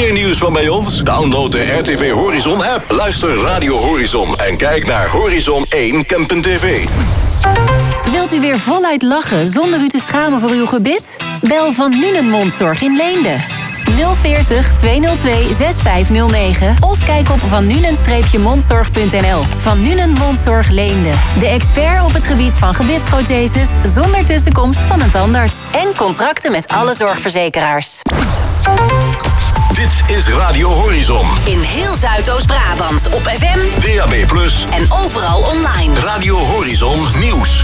meer nieuws van bij ons? Download de RTV Horizon app. Luister Radio Horizon en kijk naar Horizon 1 Campen.tv. Wilt u weer voluit lachen zonder u te schamen voor uw gebit? Bel Van Nuenen Mondzorg in Leende. 040 202 6509 of kijk op vannunen-mondzorg.nl. Van Nuenen Mondzorg Leende. De expert op het gebied van gebitsprotheses zonder tussenkomst van een tandarts. En contracten met alle zorgverzekeraars. Dit is Radio Horizon. In heel Zuidoost-Brabant op FM, DAB+ en overal online. Radio Horizon Nieuws.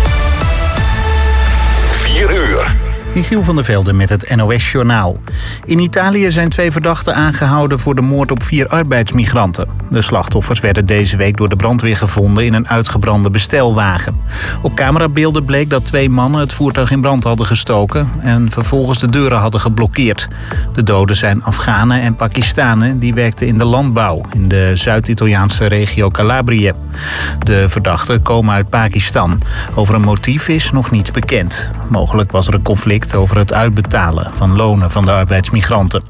4 uur. Michiel van der Velde met het NOS-journaal. In Italië zijn 2 verdachten aangehouden voor de moord op 4 arbeidsmigranten. De slachtoffers werden deze week door de brandweer gevonden in een uitgebrande bestelwagen. Op camerabeelden bleek dat 2 mannen het voertuig in brand hadden gestoken en vervolgens de deuren hadden geblokkeerd. De doden zijn Afghanen en Pakistanen die werkten in de landbouw in de Zuid-Italiaanse regio Calabrië. De verdachten komen uit Pakistan. Over een motief is nog niets bekend. Mogelijk was er een conflict over het uitbetalen van lonen van de arbeidsmigranten.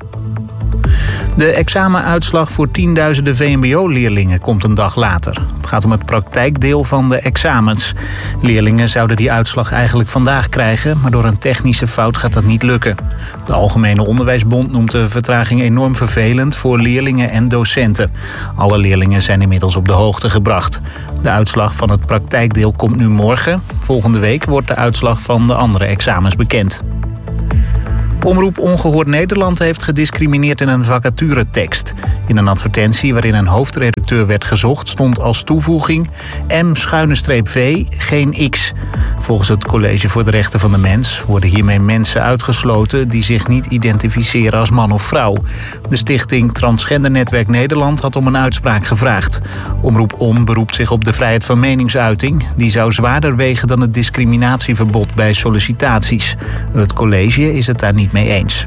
De examenuitslag voor tienduizenden VMBO-leerlingen komt een dag later. Het gaat om het praktijkdeel van de examens. Leerlingen zouden die uitslag eigenlijk vandaag krijgen, maar door een technische fout gaat dat niet lukken. De Algemene Onderwijsbond noemt de vertraging enorm vervelend voor leerlingen en docenten. Alle leerlingen zijn inmiddels op de hoogte gebracht. De uitslag van het praktijkdeel komt nu morgen. Volgende week wordt de uitslag van de andere examens bekend. Omroep Ongehoord Nederland heeft gediscrimineerd in een vacaturetekst. In een advertentie waarin een hoofdredacteur werd gezocht stond als toevoeging M-V, geen X. Volgens het College voor de Rechten van de Mens worden hiermee mensen uitgesloten die zich niet identificeren als man of vrouw. De stichting Transgendernetwerk Nederland had om een uitspraak gevraagd. Omroep Om beroept zich op de vrijheid van meningsuiting. Die zou zwaarder wegen dan het discriminatieverbod bij sollicitaties. Het college is het daar niet mee eens.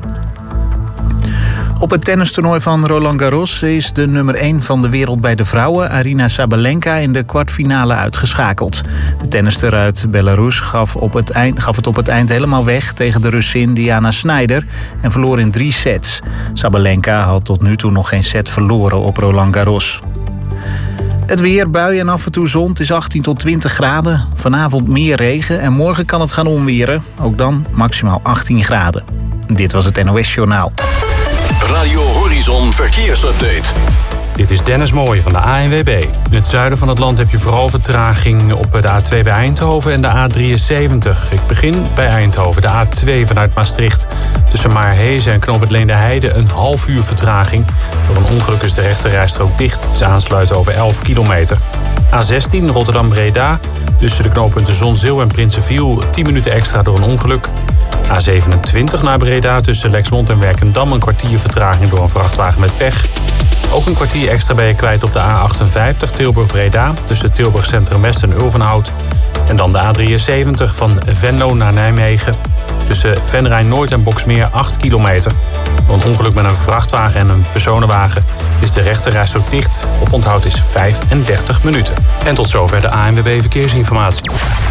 Op het tennistoernooi van Roland Garros is de nummer 1 van de wereld bij de vrouwen, Aryna Sabalenka, in de kwartfinale uitgeschakeld. De tennister uit Belarus gaf het op het eind helemaal weg tegen de Russin Diana Snyder en verloor in 3 sets. Sabalenka had tot nu toe nog geen set verloren op Roland Garros. Het weer, buien en af en toe zon. Het is 18 tot 20 graden. Vanavond meer regen en morgen kan het gaan onweren. Ook dan maximaal 18 graden. Dit was het NOS-journaal. Radio Horizon Verkeersupdate. Dit is Dennis Mooij van de ANWB. In het zuiden van het land heb je vooral vertraging op de A2 bij Eindhoven en de A73. Ik begin bij Eindhoven, de A2 vanuit Maastricht. Tussen Maarhezen en Knoop het Leenderheide een half uur vertraging. Door een ongeluk is de rechterrijstrook dicht. Het is aansluiten over 11 kilometer. A16 Rotterdam-Breda. Tussen de knooppunten Zonzeel en Prinsenviel 10 minuten extra door een ongeluk. A27 naar Breda tussen Lexmond en Werkendam een kwartier vertraging door een vrachtwagen met pech. Ook een kwartier extra ben je kwijt op de A58 Tilburg-Breda tussen Tilburg Centrum West en Ulvenhout. En dan de A73 van Venlo naar Nijmegen tussen Venray-Noord en Boxmeer 8 kilometer. Door een ongeluk met een vrachtwagen en een personenwagen is de rechterrijstrook dicht. Oponthoud is 35 minuten. En tot zover de ANWB Verkeersinformatie.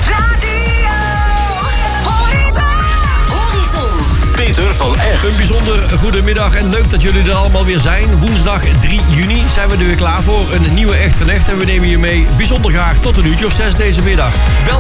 Peter van Echt. Een bijzonder goedemiddag en leuk dat jullie er allemaal weer zijn. Woensdag 3 juni zijn we er weer klaar voor. Een nieuwe Echt van Echt en we nemen je mee bijzonder graag tot een uurtje of 6 deze middag. Welkom.